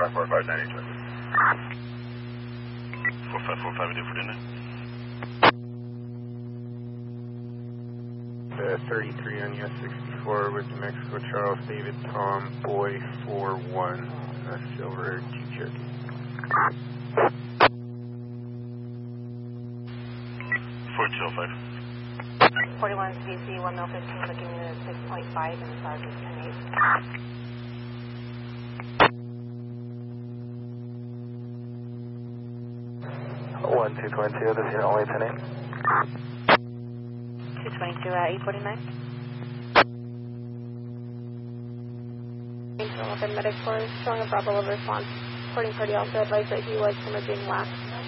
4545, we do for dinner. 33 on US 64 with New Mexico, Charles David Tom Boy 41, Silver Jeep Cherokee. 4205. 41 CC, 1 mil 15, looking unit 6.5 and Sergeant 10-8. 1222, this unit only 10-8. 222 at 849. Medic force showing a Bravo level response. Reporting party also advised that he was hemorrhaging last.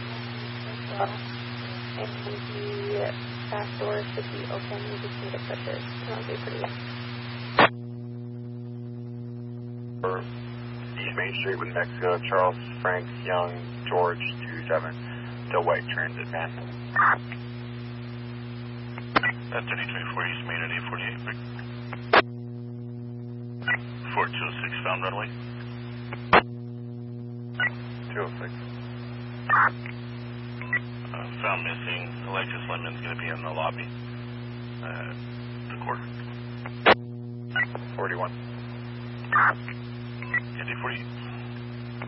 And the back door should be open. We just need a pressure. It'll be pretty good. East Main Street with Mexico, Charles Frank Young George 27 to White Transit Van. That's 3024 East Main at 848. 4206 found runway. 206. Found missing. Alexis Lemon's going to be in the lobby. The court. 41. Yeah, 40.